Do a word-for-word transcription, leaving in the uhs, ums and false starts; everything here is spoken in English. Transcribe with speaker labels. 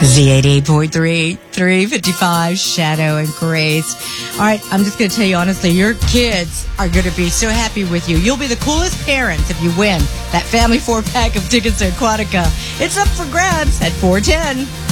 Speaker 1: Z eighty-eight point three, three fifty-five, Shadow and Grace. All right, I'm just going to tell you honestly, your kids are going to be so happy with you. You'll be the coolest parents if you win that family four-pack of tickets to Aquatica. It's up for grabs at four ten.